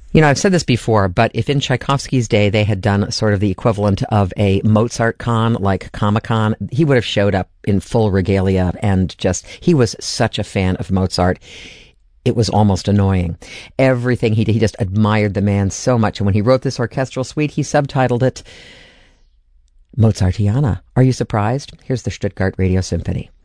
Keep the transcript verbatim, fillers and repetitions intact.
You know, I've said this before, but if in Tchaikovsky's day they had done sort of the equivalent of a Mozart con, like Comic-Con, he would have showed up in full regalia and just, he was such a fan of Mozart. It was almost annoying. Everything he did, he just admired the man so much. And when he wrote this orchestral suite, he subtitled it Mozartiana. Are you surprised? Here's the Stuttgart Radio Symphony.